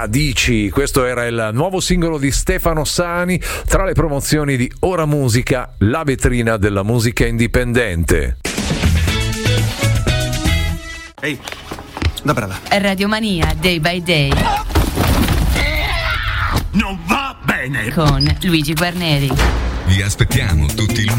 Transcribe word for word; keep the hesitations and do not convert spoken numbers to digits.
Radici. Questo era il nuovo singolo di Stefano Sani tra le promozioni di Ora Musica, la vetrina della musica indipendente. Ehi, da brava. Radiomania Day by Day. Non va bene. Con Luigi Guarneri. Vi aspettiamo tutti il